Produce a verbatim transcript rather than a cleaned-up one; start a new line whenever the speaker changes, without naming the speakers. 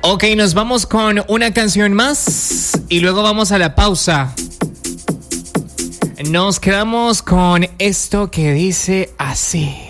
Ok, nos vamos con una canción más y luego vamos a la pausa. Nos quedamos con esto que dice así.